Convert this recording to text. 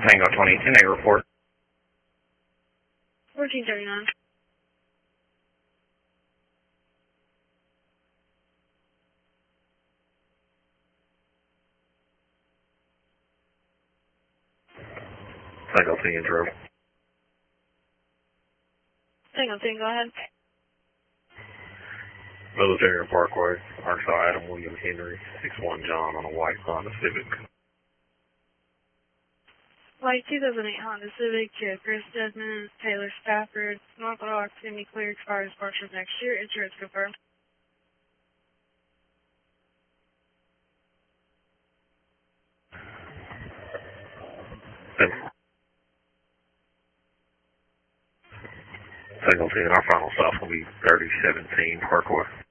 Tango 20, 10A report. 1439. Tango 10, intro. Tango 10, go ahead. Military Parkway, Arkansas Adam William Henry, 61 John on a white Honda Civic. White 2008 Honda Civic to Chris Desmond, Taylor Stafford, North Rock, Semi Clear, expires March of next year, insurance confirmed. Tango 10, our final stop will be 3017 Parkway.